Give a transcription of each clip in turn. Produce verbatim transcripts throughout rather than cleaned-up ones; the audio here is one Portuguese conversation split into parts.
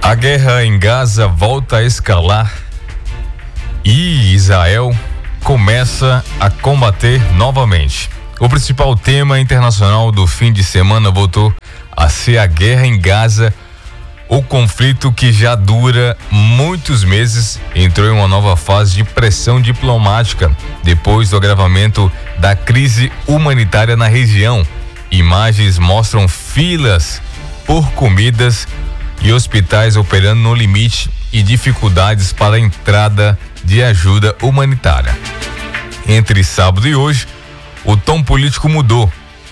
A guerra em Gaza volta a escalar e Israel começa a combater novamente. O principal tema internacional do fim de semana voltou a ser a guerra em Gaza. O conflito, que já dura muitos meses, entrou em uma nova fase de pressão diplomática depois do agravamento da crise humanitária na região. Imagens mostram filas por comidas e hospitais operando no limite e dificuldades para a entrada de ajuda humanitária. Entre sábado e hoje, o tom político mudou.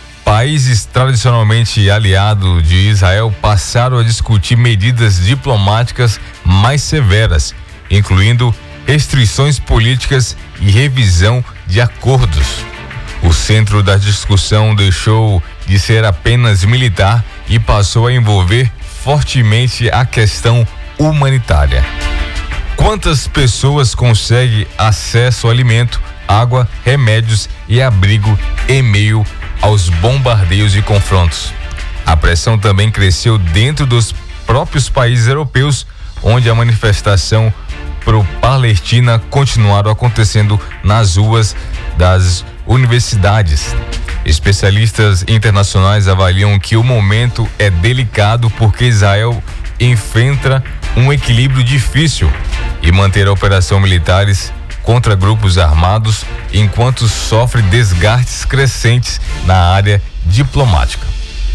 Países tradicionalmente aliados de Israel passaram a discutir medidas diplomáticas mais severas, incluindo restrições políticas e revisão de acordos. O centro da discussão deixou de ser apenas militar e passou a envolver fortemente a questão humanitária. Quantas pessoas conseguem acesso a alimento, água, remédios e abrigo em meio aos bombardeios e confrontos? A pressão também cresceu dentro dos próprios países europeus, onde a manifestação pro-Palestina continuaram acontecendo nas ruas das universidades. Especialistas internacionais avaliam que o momento é delicado porque Israel enfrenta um equilíbrio difícil e manter a operação militares contra grupos armados enquanto sofre desgastes crescentes na área diplomática.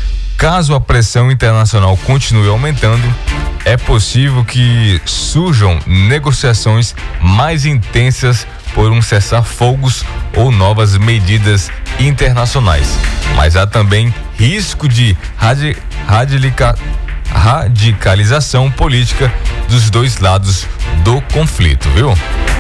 Caso a pressão internacional continue aumentando, é possível que surjam negociações mais intensas por um cessar-fogos ou novas medidas internacionais. Mas há também risco de radi- radicalização radicalização política dos dois lados do conflito, viu?